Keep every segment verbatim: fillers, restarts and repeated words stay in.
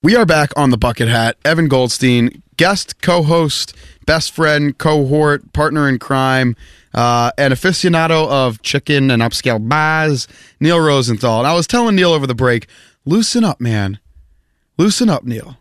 We are back on the Bucket Hat. Evan Goldstein, guest, co-host, best friend, cohort, partner in crime, uh, an aficionado of chicken and upscale bars, Neil Rosenthal. And I was telling Neil over the break, loosen up, man. Loosen up, Neil.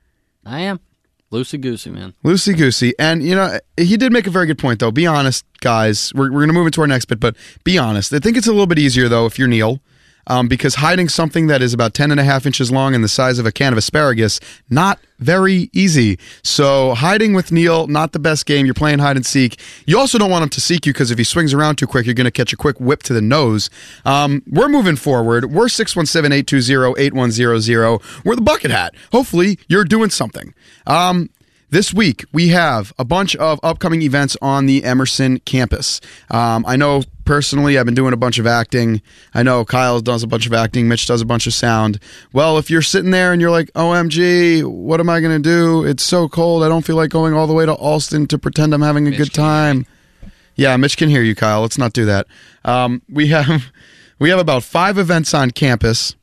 I am. Loosey-goosey, man. Loosey-goosey. And, you know, he did make a very good point, though. Be honest, guys. We're, we're going to move into our next bit, but be honest. I think it's a little bit easier, though, if you're Neil. Um, because hiding something that is about ten and a half inches long and the size of a can of asparagus, not very easy. So hiding with Neil, not the best game. You're playing hide and seek. You also don't want him to seek you because if he swings around too quick, you're going to catch a quick whip to the nose. Um, we're moving forward. We're six one seven, eight two zero, eight one zero zero. We're the Bucket Hat. Hopefully you're doing something. Um, This week, we have a bunch of upcoming events on the Emerson campus. Um, I know personally I've been doing a bunch of acting. I know Kyle does a bunch of acting. Mitch does a bunch of sound. Well, if you're sitting there and you're like, O M G, what am I going to do? It's so cold. I don't feel like going all the way to Alston to pretend I'm having a Mitch good time. Yeah, Mitch can hear you, Kyle. Let's not do that. Um, we have we have about five events on campus.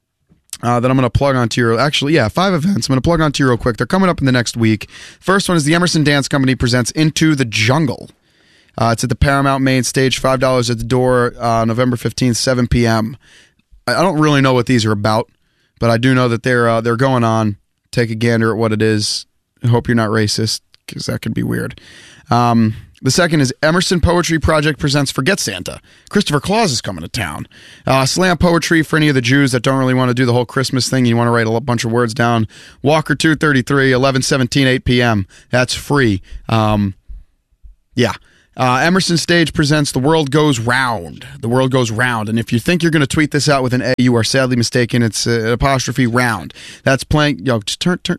Uh, that I'm going to plug onto you. Actually, yeah, five events. I'm going to plug onto you real quick. They're coming up in the next week. First one is the Emerson Dance Company presents Into the Jungle. Uh, it's at the Paramount Main Stage, five dollars at the door, uh, November fifteenth, seven p.m. I don't really know what these are about, but I do know that they're uh, they're going on. Take a gander at what it is. I hope you're not racist, because that could be weird. Um, the second is Emerson Poetry Project presents Forget Santa. Christopher Claus is coming to town. Uh, slam poetry for any of the Jews that don't really want to do the whole Christmas thing. You want to write a bunch of words down. Walker two thirty-three, eleven seventeen, eight p.m. That's free. Um, yeah. Uh, Emerson Stage presents The World Goes Round. The World Goes Round. And if you think you're going to tweet this out with an A, you are sadly mistaken. It's uh, apostrophe round. That's playing. Yo, just turn, turn,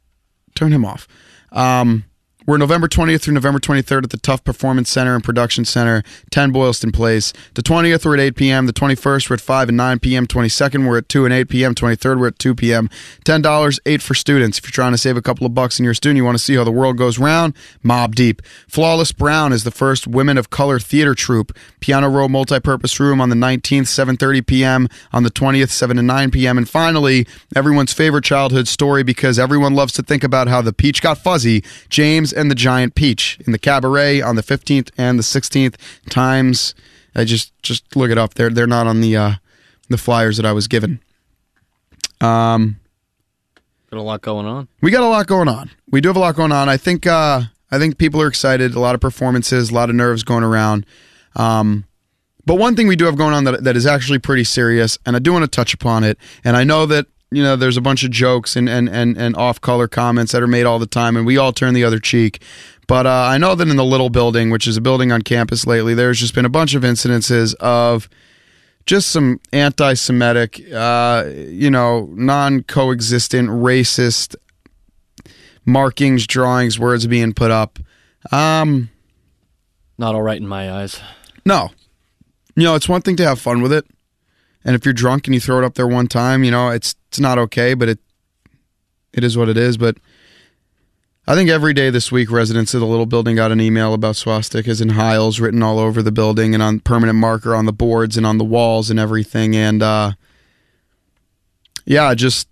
turn him off. Um, We're November twentieth through November twenty-third at the Tough Performance Center and Production Center, ten Boylston Place. The twentieth, we're at eight p.m. The twenty-first, we're at five and nine p.m. twenty-second, we're at two and eight p.m. twenty-third, we're at two p.m. ten dollars, eight for students. If you're trying to save a couple of bucks and you're a student, you want to see how the world goes round, Mob Deep. Flawless Brown is the first Women of Color theater troupe. Piano Row Multipurpose Room on the nineteenth, seven thirty p.m. On the twentieth, seven to nine p.m. And finally, everyone's favorite childhood story, because everyone loves to think about how the peach got fuzzy, James and the Giant Peach in the Cabaret on the fifteenth and the sixteenth. Times, I just just look it up. They're they're not on the uh, the flyers that I was given. Um, got a lot going on. We got a lot going on. We do have a lot going on. I think uh, I think people are excited. A lot of performances, a lot of nerves going around. Um, but one thing we do have going on that that is actually pretty serious, and I do want to touch upon it. And I know that, you know, there's a bunch of jokes and, and, and, and off-color comments that are made all the time, and we all turn the other cheek. But uh, I know that in the Little Building, which is a building on campus lately, there's just been a bunch of incidences of just some anti-Semitic, uh, you know, non-coexistent, racist markings, drawings, words being put up. Um, Not all right in my eyes. No. You know, it's one thing to have fun with it. And if you're drunk and you throw it up there one time, you know, it's it's not okay, but it it is what it is. But I think every day this week, residents of the Little Building got an email about swastikas and Heils written all over the building and on permanent marker on the boards and on the walls and everything. And uh, yeah, just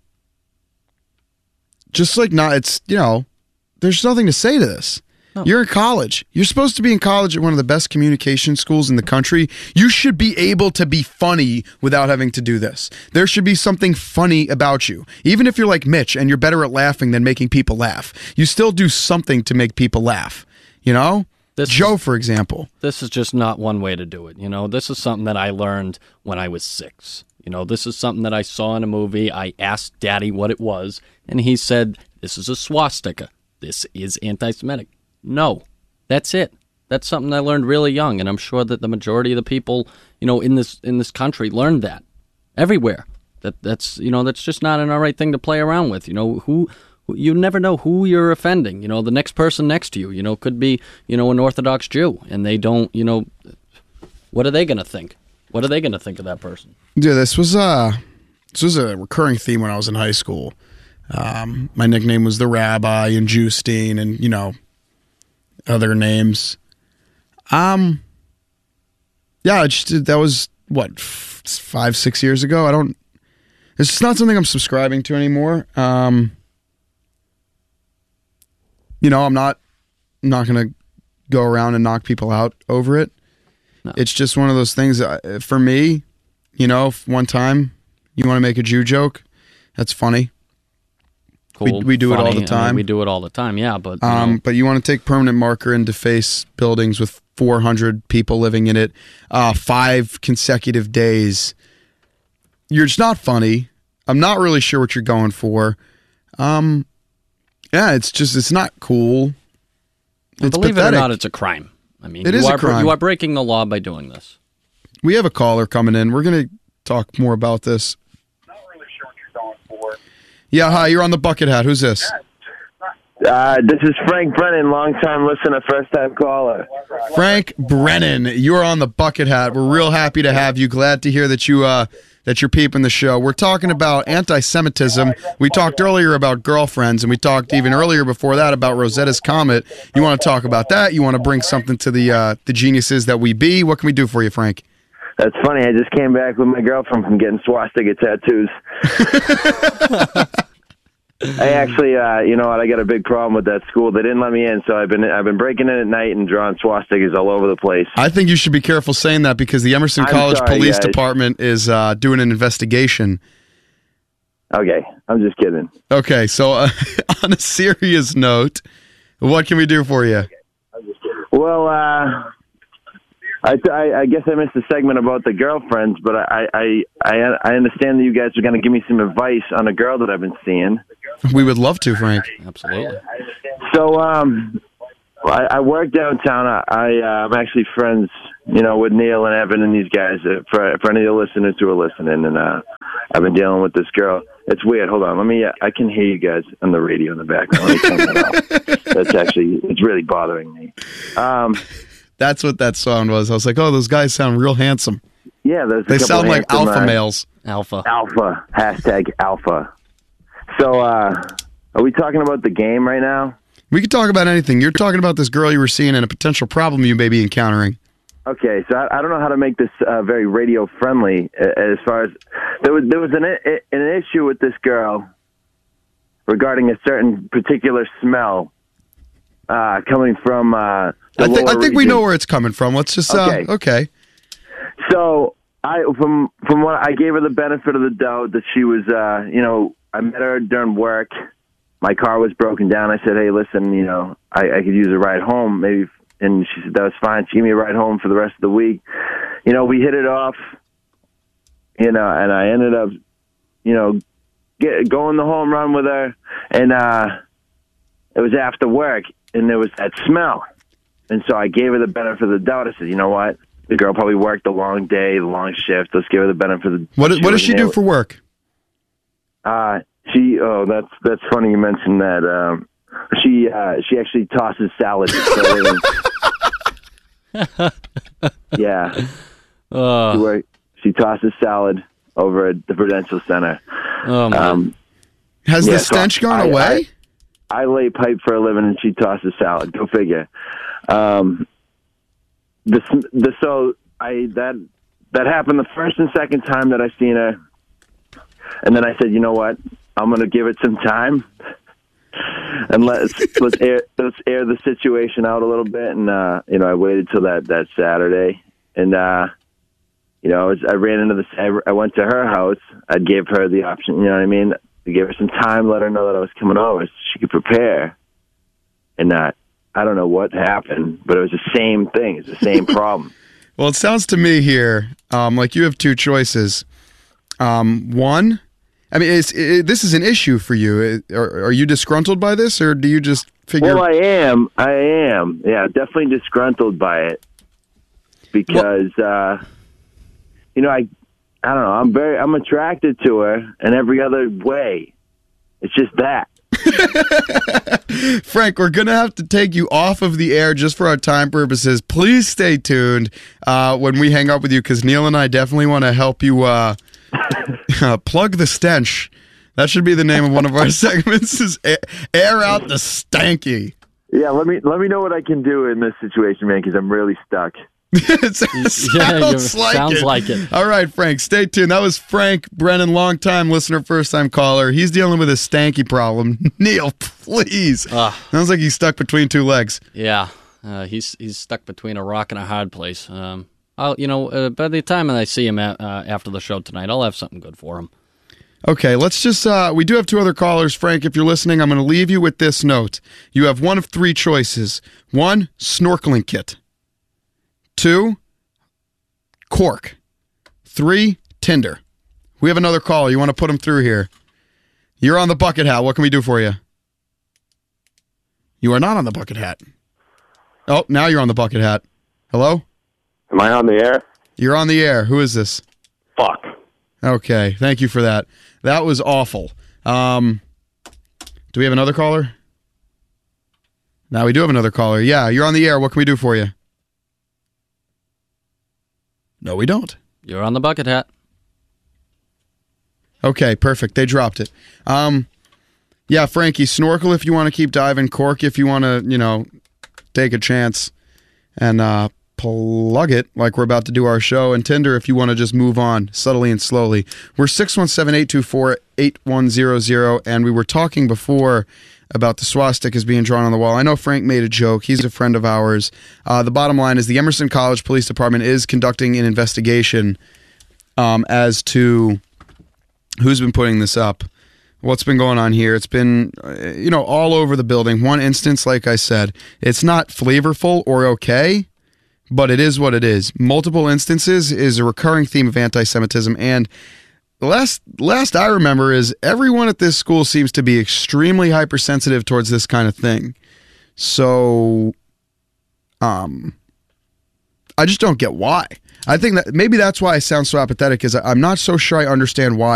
just like not, it's, you know, there's nothing to say to this. No. You're in college. You're supposed to be in college at one of the best communication schools in the country. You should be able to be funny without having to do this. There should be something funny about you. Even if you're like Mitch and you're better at laughing than making people laugh, you still do something to make people laugh. You know? This Joe, is, for example. This is just not one way to do it. You know, this is something that I learned when I was six. You know, this is something that I saw in a movie. I asked Daddy what it was, and he said, this is a swastika. This is anti-Semitic. No, that's it. That's something I learned really young, and I'm sure that the majority of the people, you know, in this in this country learned that everywhere. That that's you know that's just not an all right thing to play around with. You know, who, who you never know who you're offending. You know, the next person next to you, you know, could be, you know, an Orthodox Jew, and they don't, you know, what are they going to think? What are they going to think of that person? Yeah, this was uh this was a recurring theme when I was in high school. Um, my nickname was the Rabbi and Justine, and you know, other names. Um, yeah, just, that was what f- five, six years ago. I don't. It's just not something I'm subscribing to anymore. Um, you know, I'm not I'm not going to go around and knock people out over it. No. It's just one of those things that, for me, you know, if one time you want to make a Jew joke, that's funny. Cool, we, we do funny. it all the time. I mean, we do it all the time, yeah. But you um, know. but you want to take permanent marker and deface buildings with four hundred people living in it, uh, five consecutive days. You're just not funny. I'm not really sure what you're going for. Um, yeah, it's just it's not cool. It's believe pathetic. it or not, it's a crime. I mean, it you is are, a crime. You are breaking the law by doing this. We have a caller coming in. We're going to talk more about this. Not really sure what you're going for. Yeah, hi. You're on the Bucket Hat. Who's this? Uh, this is Frank Brennan, long-time listener, first-time caller. Frank Brennan, you're on the Bucket Hat. We're real happy to have you. Glad to hear that you uh, that you're peeping the show. We're talking about anti-Semitism. We talked earlier about girlfriends, and we talked even earlier before that about Rosetta's Comet. You want to talk about that? You want to bring something to the uh, the geniuses that we be? What can we do for you, Frank? That's funny. I just came back with my girlfriend from getting swastika tattoos. I actually, uh, you know what? I got a big problem with that school. They didn't let me in, so I've been I've been breaking in at night and drawing swastikas all over the place. I think you should be careful saying that because the Emerson I'm College sorry, Police guys. Department is uh, doing an investigation. Okay, I'm just kidding. Okay, so uh, on a serious note, what can we do for you? Well, uh, I, I, I guess I missed the segment about the girlfriends, but I I, I, I understand that you guys are going to give me some advice on a girl that I've been seeing. We would love to, Frank. Absolutely. So, um, I, I work downtown. I, I uh, I'm actually friends, you know, with Neil and Evan and these guys. Uh, for for any of the listeners who are listening, and uh, I've been dealing with this girl. It's weird. Hold on, let me. Uh, I can hear you guys on the radio in the background. Let me turn that off. That's actually it's really bothering me. Um, That's what that sound was. I was like, oh, those guys sound real handsome. yeah, there's a They couple sound like handsome, alpha uh, males. Alpha. Alpha hashtag alpha. So, uh, are we talking about the game right now? We could talk about anything. You're talking about this girl you were seeing and a potential problem you may be encountering. Okay, so I, I don't know how to make this uh, very radio friendly. Uh, as far as there was, there was an an issue with this girl regarding a certain particular smell uh, coming from. Uh, the I think I lower think we region. know where it's coming from. Let's just uh, Okay. okay. So I from from what I gave her the benefit of the doubt that she was, uh, you know, I met her during work. My car was broken down. I said, "Hey, listen, you know, I, I could use a ride home, maybe." And she said that was fine. She gave me a ride home for the rest of the week. You know, we hit it off. You know, and I ended up, you know, get, going the home run with her. And uh, it was after work, and there was that smell. And so I gave her the benefit of the doubt. I said, "You know what? The girl probably worked a long day, the long shift. Let's give her the benefit of the." What what does she wasn't do able- for work? Uh, she. Oh, that's that's funny you mentioned that. Um, she uh, she actually tosses salad for a living. Yeah, she, Uh, work, she tosses salad over at the Prudential Center. oh my. Um, Has yeah, the so stench gone I- away? I lay pipe for a living, and she tosses salad. Go figure. Um, the the so I that that happened the first and second time that I seen her, and then I said, you know what, I'm gonna give it some time, and let's let's air let's air the situation out a little bit, and uh, you know I waited till that that Saturday, and uh, you know I, was, I ran into the I, I went to her house. I gave her the option, you know what I mean. I gave her some time, let her know that I was coming over so she could prepare. And uh, I don't know what happened, but it was the same thing. It's the same problem. Well, it sounds to me here um, like you have two choices. Um, one, I mean, it's, it, this is an issue for you. It- Are, are you disgruntled by this, or do you just figure? Well, I am. I am. Yeah, definitely disgruntled by it because, uh, you know, I, I don't know. I'm very, I'm attracted to her in every other way. It's just that. Frank, we're going to have to take you off of the air just for our time purposes. Please stay tuned uh, when we hang up with you, because Neil and I definitely want to help you uh, uh, plug the stench. That should be the name of one of our segments, is air, air out the stanky. Yeah, let me let me know what I can do in this situation, man, because I'm really stuck. It sounds Yeah, you- like sounds it. like it. All right, Frank, stay tuned. That was Frank Brennan, long-time listener, first-time caller. He's dealing with a stanky problem. Neil, please. Ugh. Sounds like he's stuck between two legs. Yeah, uh, he's he's stuck between a rock and a hard place. Um, I'll you know uh, by the time I see him at, uh, after the show tonight, I'll have something good for him. Okay, let's just, uh, we do have two other callers. Frank, if you're listening, I'm going to leave you with this note. You have one of three choices. One, snorkeling kit. Two, cork. Three, Tinder. We have another caller. You want to put him through here. You're on the bucket hat. What can we do for you? You are not on the bucket hat. Oh, now you're on the bucket hat. Hello? Am I on the air? You're on the air. Who is this? Fuck. Okay, thank you for that. That was awful. Um, do we have another caller? Now we do have another caller. Yeah, you're on the air. What can we do for you? No, we don't. You're on the bucket hat. Okay, perfect. They dropped it. Um, yeah, Frankie, snorkel if you want to keep diving, cork if you want to, you know, take a chance, and uh, plug it like we're about to do our show, and Tinder if you want to just move on subtly and slowly. We're six one seven, eight two four, eight one zero zero, and we were talking before about the swastikas being drawn on the wall. I know Frank made a joke. He's a friend of ours. Uh, the bottom line is the Emerson College Police Department is conducting an investigation um, as to who's been putting this up, what's been going on here. It's been, uh, you know, all over the building. One instance, like I said, it's not flavorful or okay, but it is what it is. Multiple instances is a recurring theme of anti-Semitism, and last last I remember is everyone at this school seems to be extremely hypersensitive towards this kind of thing. So, um, I just don't get why. I think that maybe that's why I sound so apathetic, is I'm not so sure I understand why